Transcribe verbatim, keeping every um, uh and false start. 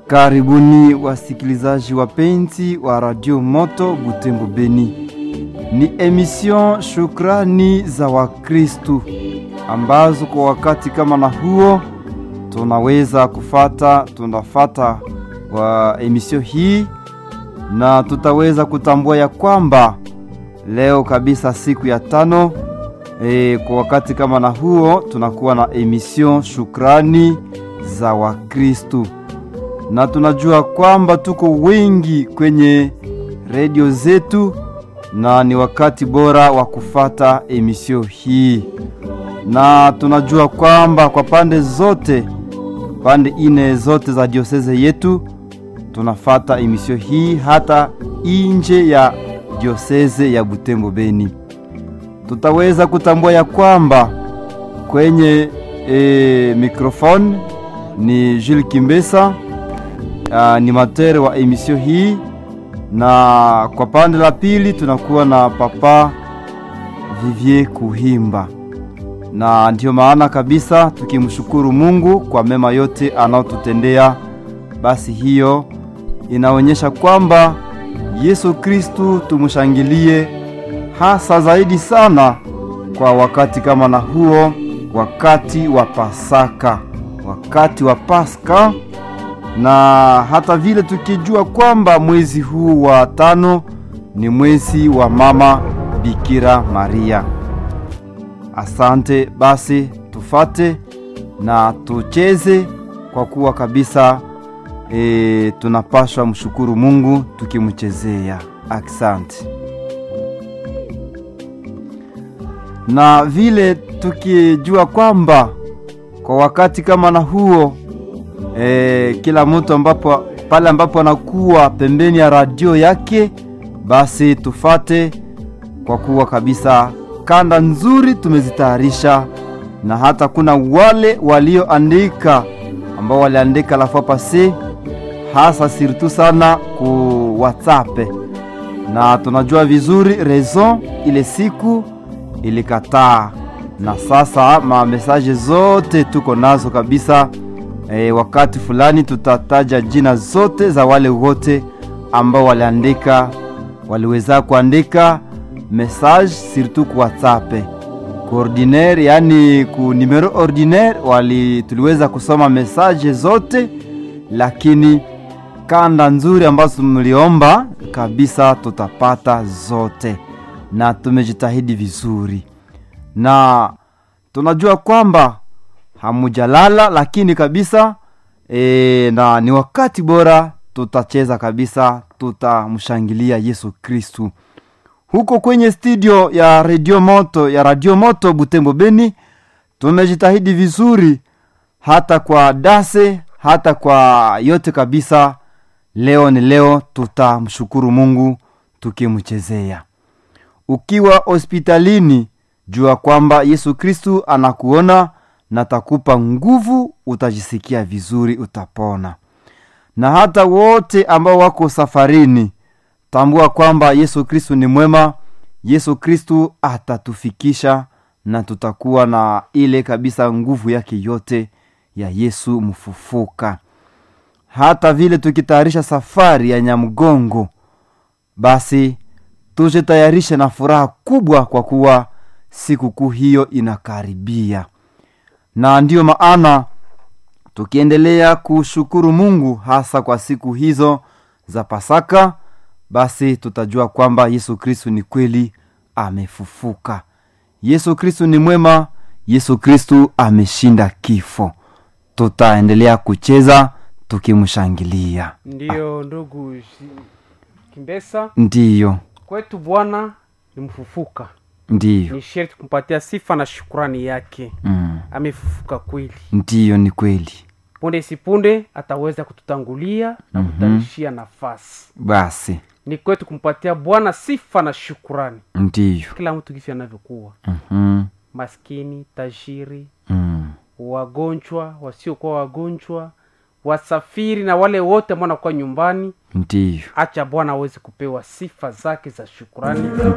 Karibuni wasikilizaji wapenzi wa Radio Moto Butembo Beni. Ni emission Shukrani za Wakristu ambazo kwa wakati kama na huo tunaweza kufata, tunafata wa emission hii na tutaweza kutambua ya kwamba leo kabisa siku ya tano e, kwa wakati kama na huo tunakuwa na emission Shukrani za Wakristu. Na tunajua kwamba tuko wengi kwenye radio zetu na ni wakati bora wa kufata emission hii. Na tunajua kwamba kwa pande zote, pande ine zote za diocese yetu tunafata emission hii hata nje ya diocese ya Butembo Beni. Tutaweza kutambua ya kwamba kwenye e, mikrofoni ni Jules Kimbesa, animateur wa emission hii, na kwa pande la pili tunakuwa na Papa Vivier Kuhimba. Na ndio maana kabisa tukimshukuru Mungu kwa mema yote anaotutendea, basi hiyo inaonyesha kwamba Yesu Kristu tumshangilie hasa zaidi sana kwa wakati kama na huo, wakati wa Pasaka, wakati wa Pasaka. Na hata vile tukijua kwamba mwezi huu wa tano ni mwezi wa Mama Bikira Maria. Asante, basi tufate na tucheze kwa kuwa kabisa e, tunapaswa mshukuru Mungu tukimchezea. Asante. Na vile tukijua kwamba kwa wakati kama na huo E, kila mtu ambapo pale ambapo anakuwa pembeni ya radio yake, basi tufate kwa kuwa kabisa kanda nzuri tumezitayarisha. Na hata kuna wale walioandika ambao waliandika la fois passé, hasa sirtu sana ku WhatsApp. Na tunajua vizuri raison ile siku ilikataa, na sasa ma message zote tuko nazo kabisa. E, wakati fulani tutataja jina zote za wale wote ambao waliandika, waliweza kuandika message surtout kwa WhatsApp coordinaire, yani ku numero ordinaire, wali tuliweza kusoma message zote, lakini kanda nzuri ambazo mliomba kabisa tutapata zote, na tumejitahidi vizuri. Na tunajua kwamba hamujalala, lakini kabisa e, na ni wakati bora tutacheza kabisa, tutamshangilia Yesu Kristu. Huko kwenye studio ya Radio Moto, ya Radio Moto Butembo Beni, tumejitahidi vizuri hata kwa dase, hata kwa yote kabisa. Leo ni leo, tutamshukuru Mungu tukimchezea. Ukiwa hospitalini, jua kwamba Yesu Kristu anakuona na takupa nguvu, utajisikia vizuri, utapona. Na hata wote ambao wako safarini, tambua kwamba Yesu Kristu ni mwema. Yesu Kristu atatufikisha na tutakuwa na ile kabisa nguvu yake yote ya Yesu mfufuka. Hata vile tukitayarisha safari ya Nyamgongo, basi tujitayarishe na furaha kubwa kwa kuwa siku kuu hiyo inakaribia. Na ndio maana tukiendelea kushukuru Mungu hasa kwa siku hizo za Pasaka, basi tutajua kwamba Yesu Kristo ni kweli amefufuka. Yesu Kristo ni mwema. Yesu Kristo ameshinda kifo. Tutaendelea kucheza tukimshangilia. Ndiyo ndugu Kimbesa. Ndiyo. Kwetu Bwana ni mfufuka. Ndiyo. Ni sherti kumpatia sifa na shukrani yake. Mm. Amefufuka kweli. Ndiyo, ni kweli. Punde sipunde ataweza kututangulia na mm-hmm. kutarishia nafasi. Basi ni kwetu kumpatia Bwana sifa na shukrani. Ndiyo. Kila mtu kifia anavyokuwa. Mhm. Maskini, tajiri, mm. wagonjwa, wasiokuwa wagonjwa, wasafiri na wale wote ambao wanakuwa nyumbani. Ndiyo. Acha Bwana aweze kupewa sifa zake za shukrani.